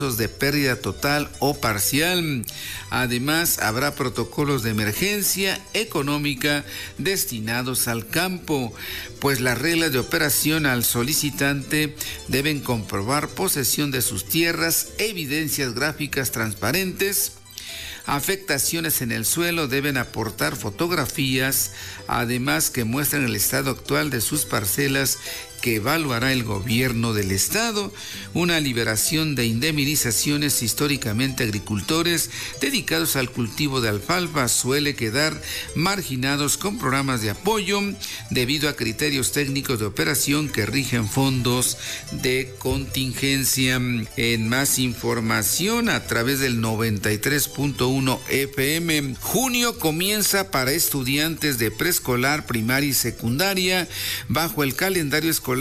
de pérdida total o parcial. Además, habrá protocolos de emergencia económica destinados al campo, pues las reglas de operación al solicitante deben comprobar posesión de sus tierras, evidencias gráficas transparentes, afectaciones en el suelo, deben aportar fotografías, además que muestran el estado actual de sus parcelas que evaluará el gobierno del estado, una liberación de indemnizaciones. Históricamente agricultores dedicados al cultivo de alfalfa suele quedar marginados con programas de apoyo debido a criterios técnicos de operación que rigen fondos de contingencia. En más información a través del 93.1 FM, junio comienza para estudiantes de preescolar, primaria y secundaria bajo el calendario escolar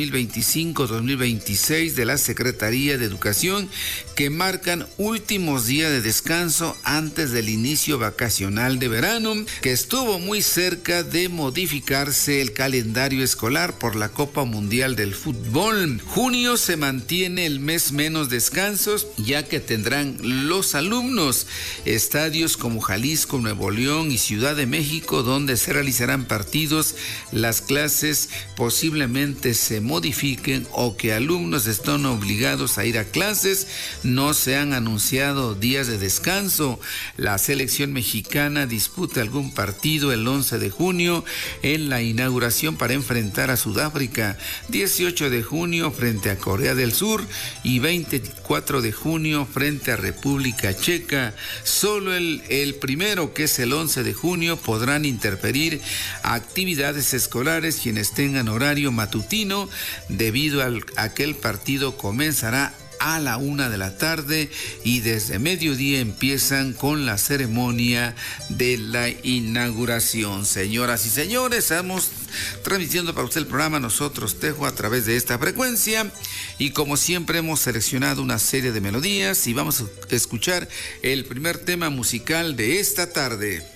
2025-2026 de la Secretaría de Educación, que marcan últimos días de descanso antes del inicio vacacional de verano, que estuvo muy cerca de modificarse el calendario escolar por la Copa Mundial del Fútbol. Junio se mantiene el mes menos descansos, ya que tendrán los alumnos estadios como Jalisco, Nuevo León y Ciudad de México, donde se realizarán partidos. Las clases posiblemente se modifiquen o que alumnos estén obligados a ir a clases. No se han anunciado días de descanso. La selección mexicana disputa algún partido el 11 de junio en la inauguración para enfrentar a Sudáfrica, 18 de junio frente a Corea del Sur y 24 de junio frente a República Checa. Solo el primero, que es el 11 de junio, podrán interferir actividades escolares quienes tengan horario matutino, debido a que el partido comenzará a la 1 de la tarde y desde mediodía empiezan con la ceremonia de la inauguración. Señoras y señores, estamos transmitiendo para usted el programa Nosotros Tejo a través de esta frecuencia, y como siempre hemos seleccionado una serie de melodías y vamos a escuchar el primer tema musical de esta tarde.